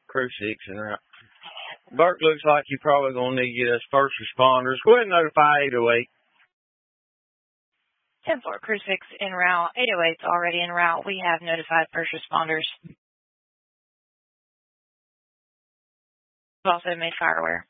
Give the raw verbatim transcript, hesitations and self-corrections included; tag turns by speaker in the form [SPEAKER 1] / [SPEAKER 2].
[SPEAKER 1] Crew six en route. Burke, looks like you're probably going to need to get us first responders. Go ahead and notify eight oh eight.
[SPEAKER 2] ten four, Crew six en route. eight oh eight's already en route. We have notified first responders. We've also made fire aware.